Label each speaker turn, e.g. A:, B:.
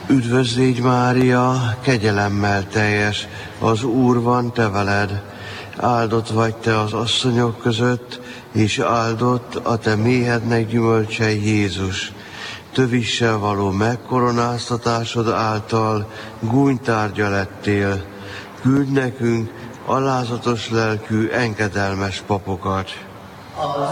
A: Üdvözl légy, Mária, kegyelemmel teljes, az Úr van te veled. Áldott vagy te az asszonyok között, és áldott a te méhednek gyümölcse, Jézus. Tövissel való megkoronáztatásod által gúnytárgya lettél. Küldj nekünk alázatos lelkű, engedelmes papokat.
B: Az